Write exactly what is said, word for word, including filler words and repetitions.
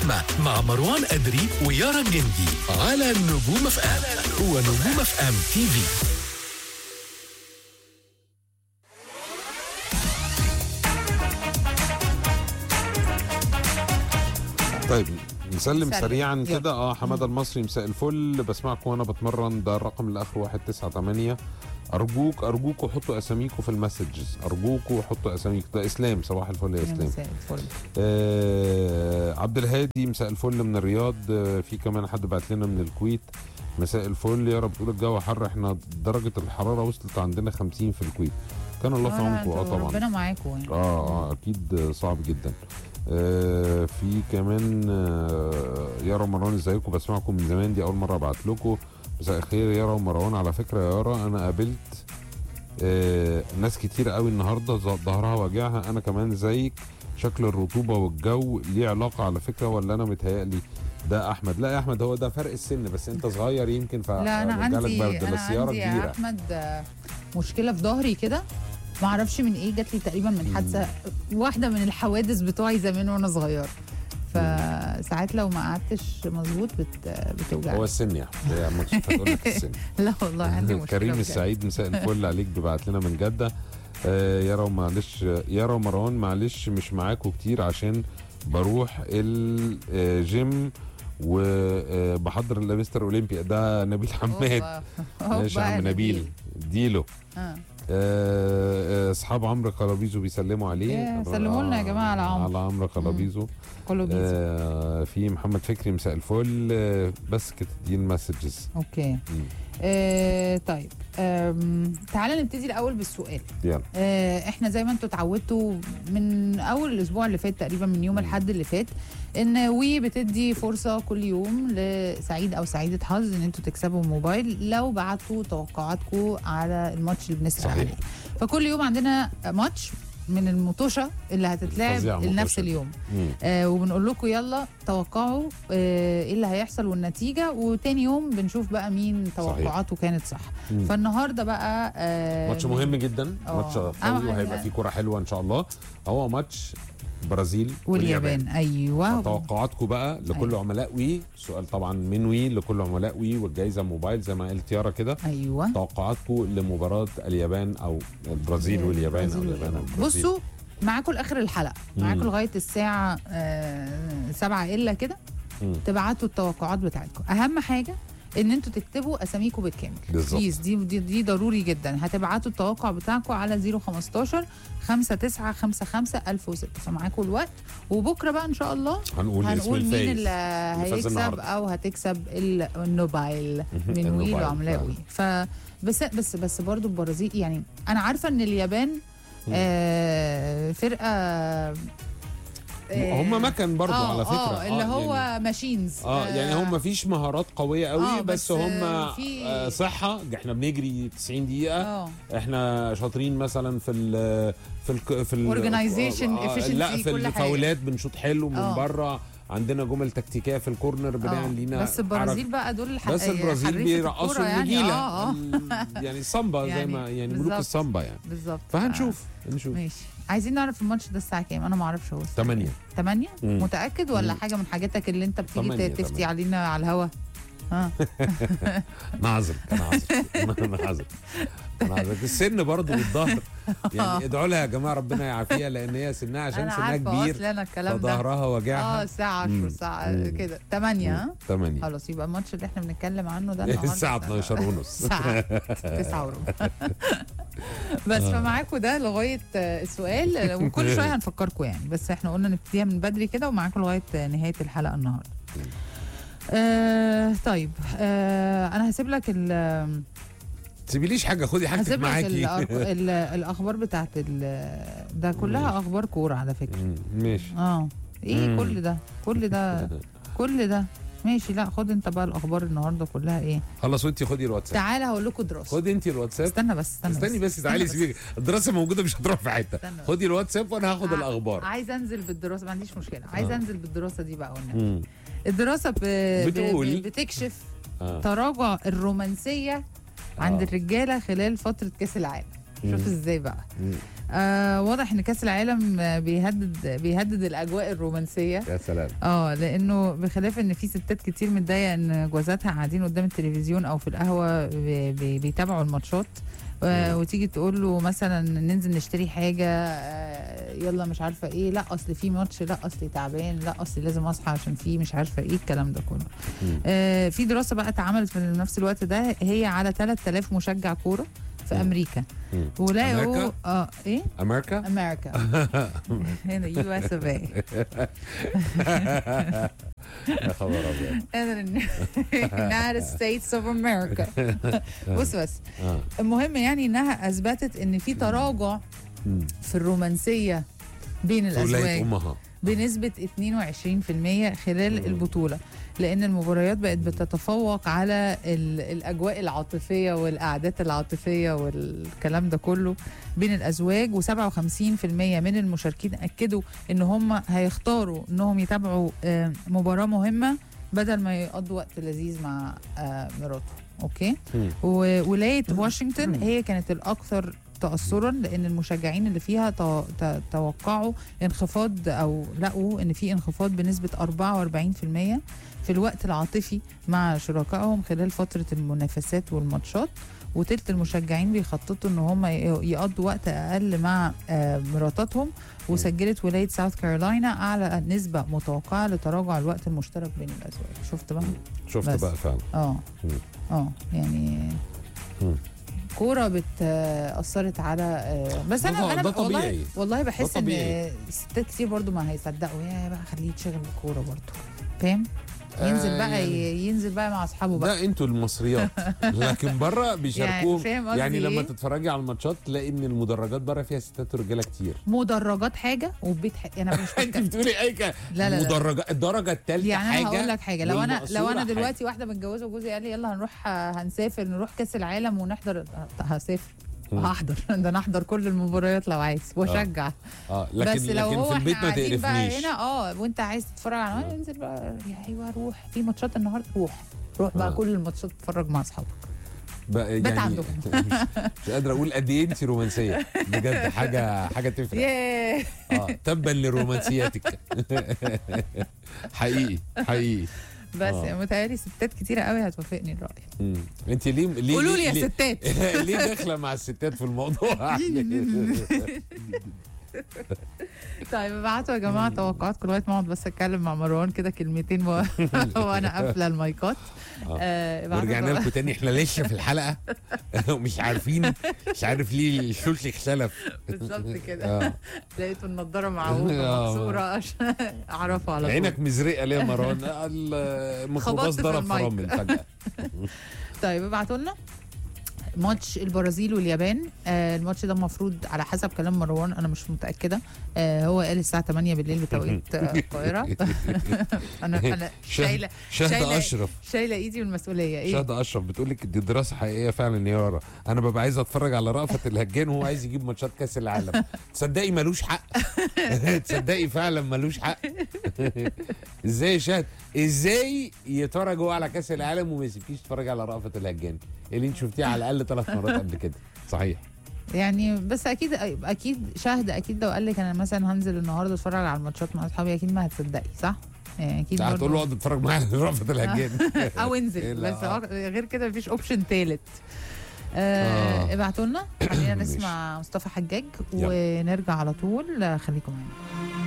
الزحمة مع مروان أدري ويارا الجندي على نجوم اف ام. هو نجوم اف ام تي في. طيب نسلم سلم. سريعا يلا. كده. اه حماده المصري مساء الفل، بسمعكم وانا بتمرن، ده الرقم اللي اخره واحد تسعة تمانية. ارجوك ارجوكوا حطوا اساميكم في المسجز، ارجوكوا حطوا اساميكم. ده اسلام، صباح الفل يا اسلام. مساء الفل. آه عبد الهادي مساء الفل من الرياض. آه في كمان حد بعت لنا من الكويت مساء الفل. يا رب بتقول الجو حر، احنا درجه الحراره وصلت عندنا خمسين في الكويت. كان الله في عونكم. اه طبعا ربنا معاكم يعني. اه اه اكيد صعب جدا. آه في كمان آه يارا ومروان ازيكم، بسمعكم من زمان، دي اول مره ابعت لكم. مساء الخير يارا ومروان. على فكره يا يارا انا قابلت آه ناس كتير قوي النهارده ظهرها واجعها، انا كمان زيك. شكل الرطوبه والجو ليه علاقه على فكره ولا انا متهيألي؟ ده احمد. لا يا احمد، هو ده فرق السن، بس انت صغير يمكن ف لا انا عندي برد. انا بس يارا عندي يا كبيره. احمد آه، مشكله في ظهري كده، ما اعرفش من ايه، جات لي تقريبا من حادثه، واحده من الحوادث بتوعي زمان وانا صغير، فساعات لو ما قعدتش مظبوط بت... بتوجعني. هو السن يا احمد، هي مش هتقول لك السن. لا والله عندي مشكله. كريم بجد. السعيد مساء الفل عليك، بيبعت لنا من جده. آه يارا معلش، يارا ومروان معلش مش معاكم كتير عشان بروح الجيم وبحضر لمستر اولمبيا. ده نبيل حماد. ماشي يا عم نبيل، اديله. آه. آه، اصحاب عمرو قلابيزو بيسلموا عليه. يا سلموا لنا يا جماعه على عمرو. على عمرو قلابيزو. قلوبيزو. آه في محمد فكري مساء الفل. آه بس كده دي المسجز. اوكي. آه طيب آم، تعالى نبتدي الاول بالسؤال. يلا. آه احنا زي ما انتوا اتعودتوا من اول الاسبوع اللي فات تقريبا، من يوم الاحد اللي فات، ان وي بتدي فرصه كل يوم لسعيد او سعيده حظ ان انتوا تكسبوا موبايل لو بعتوا توقعاتكم على الماتش اللي بنسال صحيح. عليه. فكل يوم عندنا ماتش من المطوشه اللي هتتلعب فظيعة لنفس مطوشة. اليوم. مم. آه وبنقول لكم يلا توقعوا آه ايه اللي هيحصل والنتيجه، وتاني يوم بنشوف بقى مين توقعاته كانت صح. مم. فالنهارده بقى آه ماتش مهم جدا، آه. ماتش قوي آه. وهيبقى فيه كرة حلوة ان شاء الله. هو ماتش البرازيل واليابان. ايوه. توقعاتكم بقى لكل أيوة. عملاء وي. سؤال طبعا من وي لكل عملاء وي، والجائزه موبايل زي ما قلت يارا كده. ايوه. توقعاتكم لمباراه اليابان او البرازيل واليابان او اليابان والبرازيل. بصوا معاكم لاخر الحلقه، معاكم مم. لغايه الساعه آه سبعة الا كده مم. تبعتوا التوقعات بتاعتكم. اهم حاجه ان انتوا تكتبوا اساميكم بالكامل. بالظبط. بليز، دي, دي دي ضروري جدا. هتبعتوا التوقع بتاعكم على صفر خمستاشر خمسة تسعة خمسة خمسة ألف وستة. فمعاكم الوقت، وبكره بقى ان شاء الله هنقول اسم هنقول مين الفايز اللي اللي فاز هيكسب النهاردة. او هتكسب النوبايل من وي النوبايل لعملاء فعلا. وي. ف بس بس بس برضو البرازيل، يعني انا عارفه ان اليابان آه فرقه آه هم مكن برضو آه على فكره. آه اللي هو يعني ماشينز. اه يعني هم مفيش مهارات قويه قوي. آه بس, بس هم في- آه صحه. احنا بنجري تسعين دقيقه. اه احنا شاطرين مثلا في ال في ال في ال Organization, efficiency، لا في كل حاجة. الفاولات بنشوط حلو من آه. بره. عندنا جمل تكتيكيه في الكورنر بنعمل لينا. بس البرازيل بقى دول الح... بس البرازيل حريفة بيرقصوا الكورة يعني. النجيله. اه اه ال- يعني السامبا زي يعني ما يعني ملوك بالظبط. السامبا يعني. بالظبط. فهنشوف نشوف. ماشي. عايزين نعرف الماتش ده الساعه كام؟ انا ما اعرفش هو الساعة ثمانية. تمانية. مم. متاكد ولا مم. حاجه من حاجاتك اللي انت بتيجي تمانية، تفتي تمانية. علينا على الهوا؟ ها انا عذرك انا عذرك انا عذرك انا عذرك. السن برضه والظهر يعني ادعوا لها يا جماعه ربنا يعافيها، لان هي سنها عشان انا سنها عارفه كبير اصل انا الكلام ده فظهرها وجعها. اه الساعه مم. عشرة ساعه مم. كده تمانية. ها ثمانية خلاص يبقى الماتش اللي احنا بنتكلم عنه ده النهارده الساعة اتناشر ونص. الساعه تسعة وربع. بس فمعاكم ده لغايه آه، السؤال، وكل شويه هنفكركم يعني، بس احنا قلنا نبتديها من بدري كده، ومعاكم لغايه آه، نهايه الحلقه النهارده. آه طيب آه انا هسيب لك ال تسيبيليش حاجه، خدي حاجتك هسيب لك معاكي. الأرق- ال- الاخبار بتاعت ال- ده كلها ماشي. اخبار كوره على فكره. مم، ماشي. اه ايه مم. كل ده كل ده كل ده ماشي. لا خد انت بقى الاخبار النهارده كلها ايه. خلاص وانت خدي الواتساب. تعالى هقول لكم دراسه. خدي انت الواتساب. استنى بس استنى استني بس تعالي سيبيك، الدراسه موجوده مش هتروح في حته. استنى بس. خدي الواتساب وانا هاخد ع- الاخبار. عايزه انزل بالدراسه، ما عنديش مشكله، عايزه آه. انزل بالدراسه دي بقى قلنا. مم. الدراسه ب... بتقول- ب... بتكشف آه. تراجع الرومانسيه عند آه. الرجاله خلال فتره كاس العالم. شوف مم. ازاي بقى. مم. آه واضح ان كاس العالم بيهدد بيهدد الاجواء الرومانسيه. يا سلام. اه لانه بخلاف ان في ستات كتير متضايقه ان جوازاتها قاعدين قدام التلفزيون او في القهوه بي بي بيتابعوا الماتشات، آه وتيجي تقول له مثلا ننزل نشتري حاجه، آه يلا مش عارفه ايه، لا اصل في ماتش، لا اصل تعبان، لا اصل لازم اصحى عشان في مش عارفه ايه الكلام ده كله. آه في دراسه بقى اتعملت في نفس الوقت ده، هي على ثلاثة آلاف مشجع كوره في امريكا، ولقوا اه ايه امريكا امريكا هنا يو اس اوف اي. يا خبر ابيض. United States of America. بص بس المهم يعني انها اثبتت ان في تراجع في الرومانسيه بين الازواج بنسبه اثنين وعشرين بالمية خلال البطوله، لان المباريات بقت بتتفوق على الاجواء العاطفيه والقعدات العاطفيه والكلام ده كله بين الازواج. وسبعة وخمسين بالمية من المشاركين اكدوا ان هم هيختاروا انهم يتابعوا مباراه مهمه بدل ما يقضوا وقت لذيذ مع مراته. اوكي. وولايه واشنطن هي كانت الاكثر تأثرا، لأن المشجعين اللي فيها توقعوا انخفاض أو لقوا إن في انخفاض بنسبة أربعة وأربعين بالمية في الوقت العاطفي مع شركائهم خلال فترة المنافسات والماتشات، وتلت المشجعين بيخططوا إن هم يقضوا وقت أقل مع مراتاتهم. وسجلت ولاية ساوث كارولاينا أعلى نسبة متوقعة لتراجع الوقت المشترك بين الأزواج. شفت بقى؟ شفت بقى فعلا. اه اه يعني كورة بتأثرت على، بس انا انا والله والله بحس ان الستات كتير برضو ما هيصدقوا، يا بقى خليه يتشغل بالكورة برضو، فاهم؟ ينزل آه بقى يعني ينزل بقى مع اصحابه بقى. لا انتوا المصريات لكن بره بيشاركوهم. يعني, يعني لما إيه؟ تتفرجي على الماتشات تلاقي ان المدرجات بره فيها ستات ورجاله كتير. مدرجات حاجه وبيت حاجة. انا مش انت بتقولي اي كلام. لا لا مدرجات الدرجه الثالثه يعني حاجه. يعني انا هقول لك حاجه، لو انا لو انا دلوقتي حاجة. واحده متجوزه وجوزي قال لي يلا هنروح هنسافر نروح كاس العالم ونحضر، هسافر هحضر ده انا احضر كل المباريات لو عايز واشجع. اه, آه. لكن بس لو لكن هو في البيت ما تقرفنيش بقى هنا اه وانت عايز تتفرج على آه. انزل بقى، ايوه روح في ماتشات النهارده، روح روح بقى آه. كل الماتشات تتفرج مع اصحابك بقى يعني. عندكم مش, مش قادره اقول قد ايه انت رومانسيه بجد، حاجه حاجه تفرق. اه تبا لرومانسياتك. حقيقي حقيقي. بس آه. متهيألي ستات كتيرة قوي هتوافقني الرأي. انت ليه ليه قولوا لي يا ستات ليه داخله مع الستات في الموضوع؟ طيب ابعتوا يا جماعه توقعاتكم لغايه ما اقعد بس اتكلم مع مروان كده كلمتين و... وانا قافله المايكات. آه ورجعنا لكم تاني، احنا لسه في الحلقه ومش عارفين، مش عارف ليه الشوش اختلف. بالظبط كده. لقيت النضاره معوجه مكسوره عشان اعرفه على طول. عينك مزرقه ليه يا مروان؟ الميكروباص ضرب فرامل فجاه. طيب ابعتوا لنا ماتش البرازيل واليابان. آه الماتش ده المفروض على حسب كلام مروان، انا مش متاكده، آه هو قال الساعه ثمانية بالليل بتوقيت آه القاهره. انا انا شايله شاهده اشرف شايله ايدي من المسؤوليه. ايه شاهده اشرف بتقول لك دي دراسه حقيقيه فعلا يا يارا، انا ببقى عايز اتفرج على رأفت الهجان وهو عايز يجيب ماتشات كاس العالم. تصدقي ملوش حق. تصدقي فعلا ملوش حق. ازاي يا شاهد ازاي يتفرج هو على كاس العالم وما يسيبكيش تتفرج على رأفت الهجان اللي انت شفتيه على الاقل ثلاث مرات قبل كده؟ صحيح يعني. بس اكيد اكيد شاهد اكيد لو قال لك انا مثلا هنزل النهارده اتفرج على الماتشات مع اصحابي اكيد ما هتصدقي، صح؟ يعني اكيد هتقول له اقعد اتفرج معايا على رأفت الهجان او انزل. بس غير كده مفيش اوبشن ثالث. آه ابعتوا لنا، خلينا نسمع مصطفى حجاج ونرجع على طول. خليكم معانا.